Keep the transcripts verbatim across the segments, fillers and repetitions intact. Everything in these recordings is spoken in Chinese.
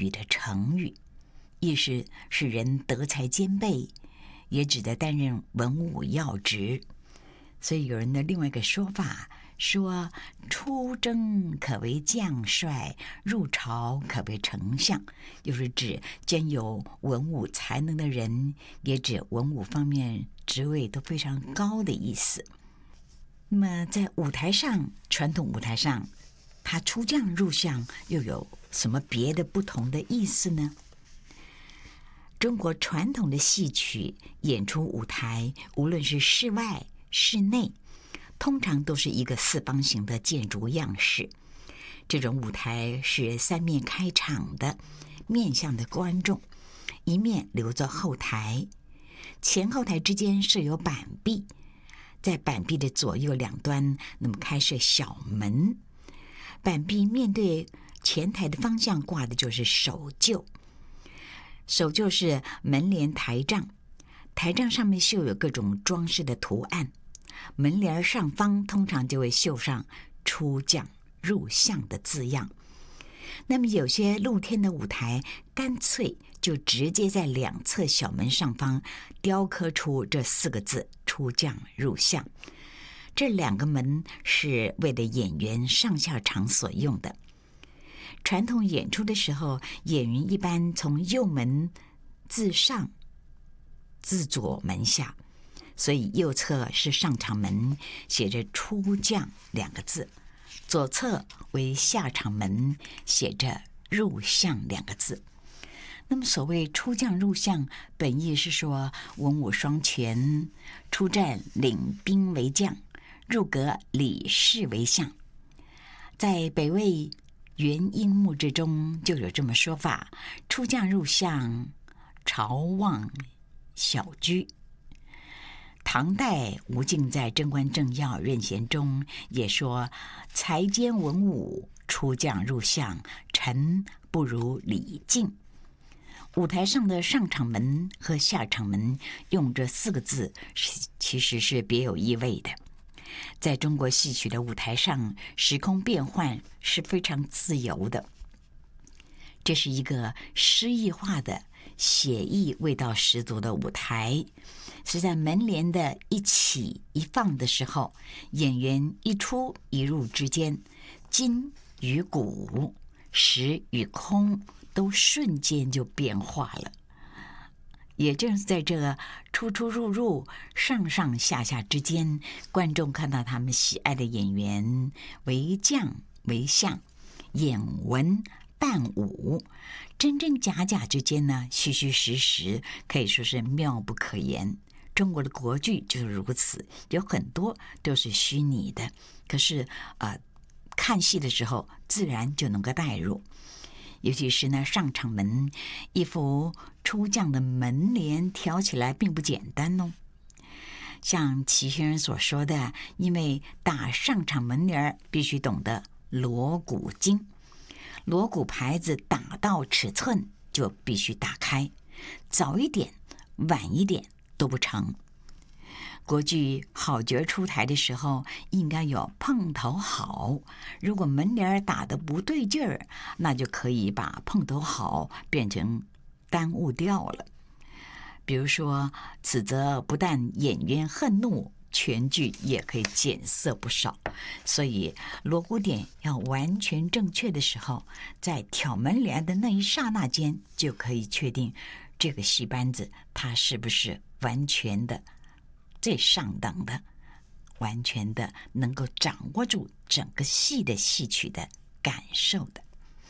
语的成语，意思是人德才兼备，也指的担任文武要职。所以有人的另外一个说法说，出征可为将帅，入朝可为丞相，就是指兼有文武才能的人，也指文武方面职位都非常高的意思。那么在舞台上，传统舞台上，他出将入相又有什么别的不同的意思呢？中国传统的戏曲演出舞台，无论是室外室内，通常都是一个四方形的建筑样式。这种舞台是三面开场的，面向的观众，一面留作后台，前后台之间设有板壁，在板壁的左右两端，那么开设小门。板壁面对前台的方向挂的就是首臼，首臼是门帘台帐，台帐上面绣有各种装饰的图案，门帘上方通常就会绣上出将入相的字样。那么有些露天的舞台干脆就直接在两侧小门上方雕刻出这四个字出将入相。这两个门是为了演员上下场所用的。传统演出的时候，演员一般从右门自上自左门下，所以右侧是上场门，写着出将两个字，左侧为下场门，写着入相两个字。那么所谓出将入相，本意是说文武双全，出战领兵为将，入阁理事为相。在北魏元婴墓志中就有这么说法：出将入相，朝望小居。唐代吴敬在《贞观政要任贤》中也说：才兼文武，出将入相，臣不如李靖。舞台上的上场门和下场门用这四个字，其实是别有意味的。在中国戏曲的舞台上，时空变换是非常自由的。这是一个诗意化的、写意味道十足的舞台，是在门帘的一起一放的时候，演员一出一入之间，今与古、实与空都瞬间就变化了。也正是在这个出出入入、上上下下之间，观众看到他们喜爱的演员为将为相，演文伴武，真真假假之间呢，虚虚实实，可以说是妙不可言。中国的国剧就是如此，有很多都是虚拟的，可是呃，看戏的时候自然就能够带入。尤其是呢，上场门一幅出将的门帘挑起来并不简单哦。像齐先生所说的，因为打上场门帘必须懂得锣鼓经，锣鼓牌子打到尺寸就必须打开，早一点晚一点都不成。国剧好角出台的时候，应该有碰头好，如果门帘打得不对劲儿，那就可以把碰头好变成耽误掉了。比如说，此则不但演员恨怒，全剧也可以减色不少。所以锣鼓点要完全正确的时候，在挑门帘的那一刹那间，就可以确定这个戏班子它是不是完全的最上等的，完全的能够掌握住整个戏的戏曲的感受的。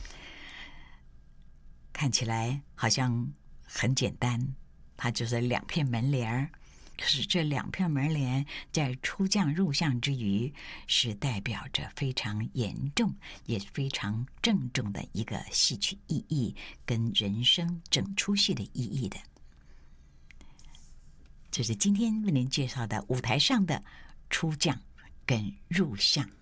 看起来好像很简单，它就是两片门帘，可是这两片门帘在出将入相之余，是代表着非常严重也非常郑重的一个戏曲意义跟人生整出戏的意义的。这是今天为您介绍的舞台上的出将跟入相。